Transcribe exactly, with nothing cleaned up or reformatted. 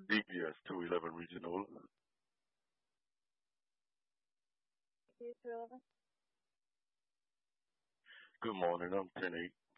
D P S two eleven Regional. Neutral. Good morning, I'm ten eight.